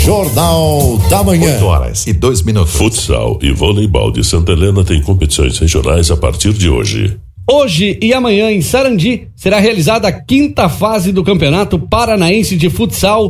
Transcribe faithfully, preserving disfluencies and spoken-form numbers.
Jornal da Manhã. oito horas e dois minutos. Futsal e voleibol de Santa Helena têm competições regionais a partir de hoje. Hoje e amanhã em Sarandi será realizada a quinta fase do Campeonato Paranaense de Futsal